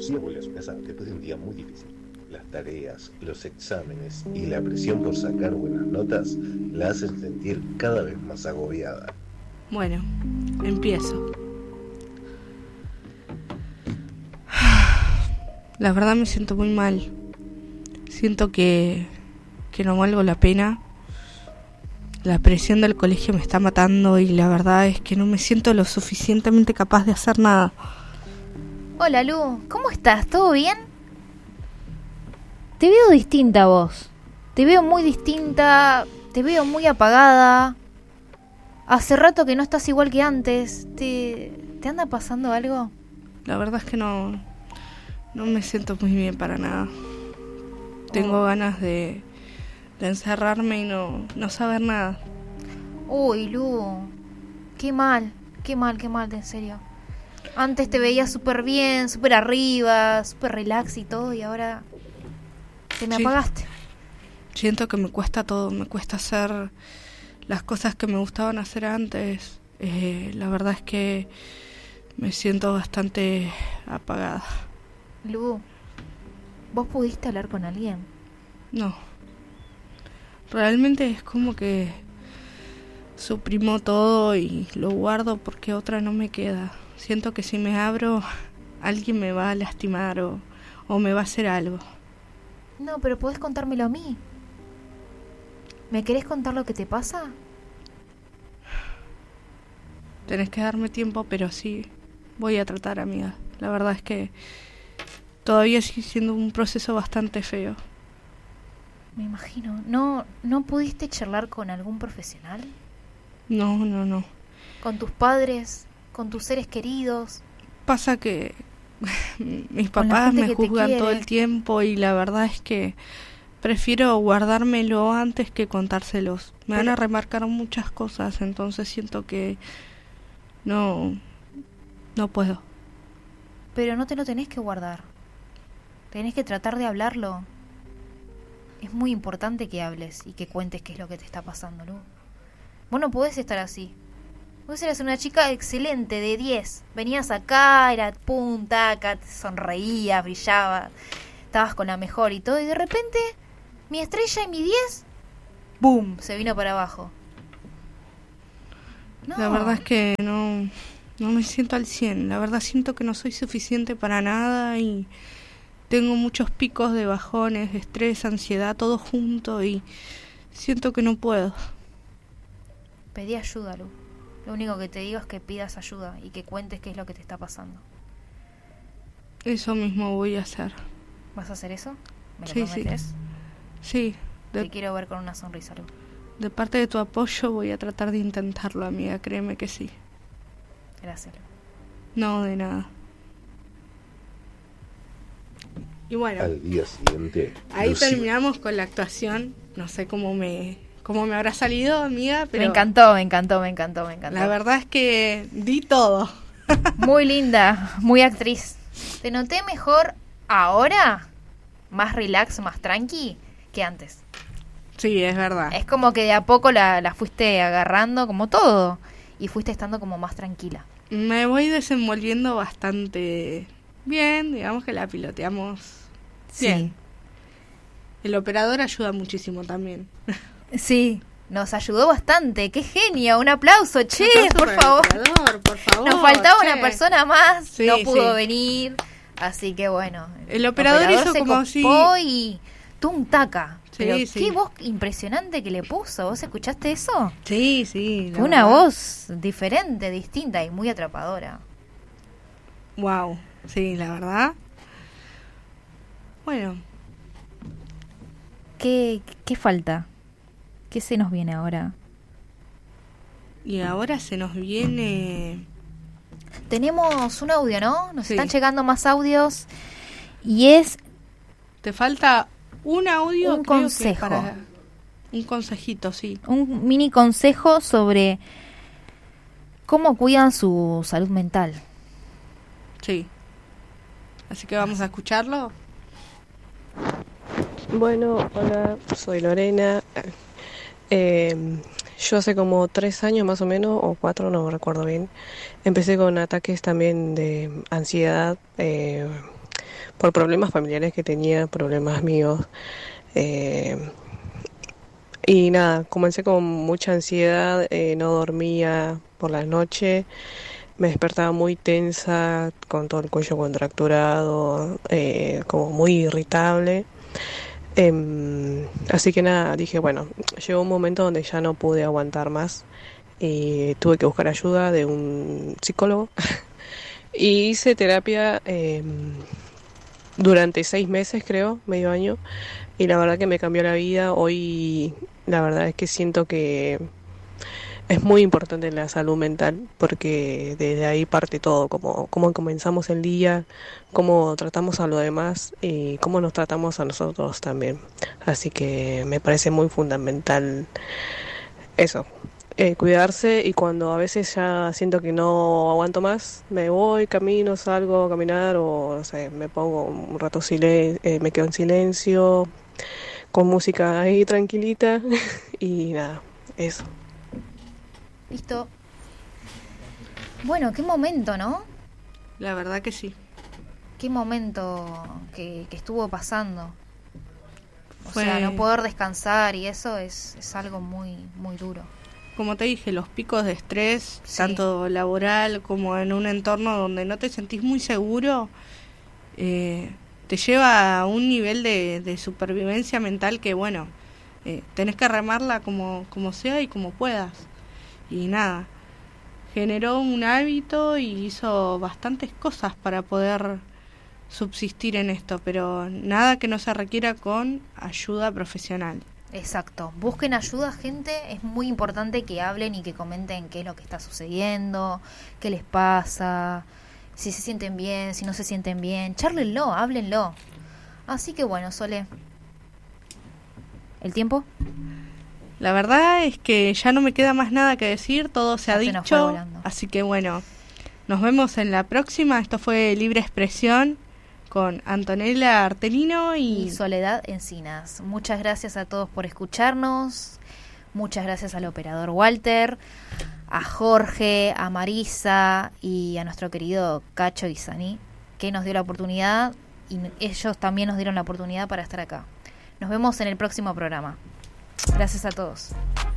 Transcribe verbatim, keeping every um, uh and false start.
Lucía vuelve a su casa después de un día muy difícil. Las tareas, los exámenes y la presión por sacar buenas notas la hacen sentir cada vez más agobiada. Bueno, empiezo. La verdad me siento muy mal. Siento que, que no valgo la pena. La presión del colegio me está matando y la verdad es que no me siento lo suficientemente capaz de hacer nada. Hola Lu, ¿cómo estás? ¿Todo bien? Te veo distinta vos. Te veo muy distinta, te veo muy apagada. Hace rato que no estás igual que antes. ¿Te, te anda pasando algo? La verdad es que no, no me siento muy bien para nada. Tengo oh. ganas de, de encerrarme y no, no saber nada. Uy, Lu, qué mal, qué mal, qué mal, en serio. Antes te veía súper bien, súper arriba, súper relax y todo, y ahora te me sí. apagaste. Siento que me cuesta todo, me cuesta hacer las cosas que me gustaban hacer antes. Eh, la verdad es que me siento bastante apagada. Lu, ¿vos pudiste hablar con alguien? No. Realmente es como que suprimo todo y lo guardo porque otra no me queda. Siento que si me abro, alguien me va a lastimar o, o me va a hacer algo. No, pero podés contármelo a mí. ¿Me querés contar lo que te pasa? Tenés que darme tiempo, pero sí, voy a tratar, amiga. La verdad es que todavía sigue siendo un proceso bastante feo. Me imagino. ¿No, no pudiste charlar con algún profesional? No, no, no. ¿Con tus padres? ¿Con tus seres queridos? Pasa que mis papás me juzgan todo el tiempo y la verdad es que prefiero guardármelo antes que contárselos. Me Pero... van a remarcar muchas cosas, entonces siento que no, no puedo. Pero no te lo tenés que guardar. Tenés que tratar de hablarlo. Es muy importante que hables y que cuentes qué es lo que te está pasando, Lu. Vos no podés estar así. Vos eras una chica excelente, de diez. Venías acá, era pum, taca, te sonreías, brillabas. Estabas con la mejor y todo. Y de repente, mi estrella y mi diez, ¡boom!, se vino para abajo. No. La verdad es que no, no me siento al cien. La verdad siento que no soy suficiente para nada y tengo muchos picos de bajones, de estrés, ansiedad, todo junto y siento que no puedo. Pedí ayuda, Lu. Lo único que te digo es que pidas ayuda y que cuentes qué es lo que te está pasando. Eso mismo voy a hacer. ¿Vas a hacer eso? ¿Me lo sí, prometes? Sí, sí. De, te quiero ver con una sonrisa, Lu. De parte de tu apoyo voy a tratar de intentarlo, amiga. Créeme que sí. Gracias, Lu. No, de nada. Y bueno, al día siguiente, ahí Lucía... terminamos con la actuación. No sé cómo me... cómo me habrá salido, amiga, pero... Me encantó, me encantó, me encantó, me encantó. La verdad es que di todo. Muy linda, muy actriz. Te noté mejor ahora, más relax, más tranqui, que antes. Sí, es verdad. Es como que de a poco la, la fuiste agarrando, como todo, y fuiste estando como más tranquila. Me voy desenvolviendo bastante bien, digamos que la piloteamos bien. Sí. El operador ayuda muchísimo también. Sí, nos ayudó bastante. ¡Qué genio! Un aplauso, che, aplauso por favor. por favor. Nos faltaba che. una persona más, sí, no pudo sí. venir. Así que bueno. El operador, el operador hizo se como copó si... y tum taca. Sí, Pero sí. qué voz impresionante que le puso. ¿Vos escuchaste eso? Sí, sí. Fue una verdad. Voz diferente, distinta y muy atrapadora. Wow, sí, la verdad. Bueno. ¿Qué, qué falta? ¿Qué se nos viene ahora? Y ahora se nos viene... Tenemos un audio, ¿no? Nos sí. están llegando más audios. Y es... Te falta un audio, un creo consejo. Que para... Un consejito, sí. Un mini consejo sobre cómo cuidan su salud mental. Sí. Así que vamos a escucharlo. Bueno, hola, soy Lorena. Eh, yo hace como tres años más o menos, o cuatro, no recuerdo bien, empecé con ataques también de ansiedad, eh, por problemas familiares que tenía, problemas míos. Eh, y nada, comencé con mucha ansiedad, eh, no dormía por la noche, me despertaba muy tensa, con todo el cuello contracturado, eh, como muy irritable. Eh, así que nada, dije, bueno, llegó un momento donde ya no pude aguantar más y tuve que buscar ayuda de un psicólogo y hice terapia eh, durante seis meses, creo, medio año, y la verdad que me cambió la vida. Hoy la verdad es que siento que es muy importante la salud mental, porque desde ahí parte todo, como cómo comenzamos el día, cómo tratamos a los demás y cómo nos tratamos a nosotros también. Así que me parece muy fundamental eso, eh, cuidarse, y cuando a veces ya siento que no aguanto más, me voy, camino, salgo a caminar o no sé, me pongo un rato silen- eh, me quedo en silencio, con música ahí tranquilita y nada, eso. Listo. Bueno, qué momento, ¿no? La verdad que sí. Qué momento que, que estuvo pasando. O Fue... sea, no poder descansar y eso es, es algo muy, muy duro. Como te dije, los picos de estrés, Sí. tanto laboral como en un entorno donde no te sentís muy seguro, eh, te lleva a un nivel de, de supervivencia mental que, bueno, eh, tenés que remarla como, como sea y como puedas. Y nada, generó un hábito y hizo bastantes cosas para poder subsistir en esto, pero nada que no se requiera con ayuda profesional. Exacto. Busquen ayuda, gente. Es muy importante que hablen y que comenten qué es lo que está sucediendo, qué les pasa, si se sienten bien, si no se sienten bien. Chárlenlo, háblenlo. Así que bueno, Sole. ¿El tiempo? La verdad es que ya no me queda más nada que decir, todo se ha Ya se nos fue dicho, volando. así que bueno, nos vemos en la próxima. Esto fue Libre Expresión con Antonella Artelino y... y Soledad Encinas. Muchas gracias a todos por escucharnos. Muchas gracias al operador Walter, a Jorge, a Marisa y a nuestro querido Cacho Guisani, que nos dio la oportunidad, y ellos también nos dieron la oportunidad para estar acá. Nos vemos en el próximo programa. Gracias a todos.